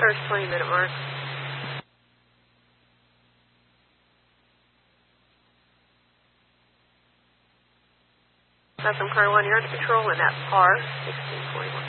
First 20-minute mark. Custom Car 1, you're on patrol in that par, 1641.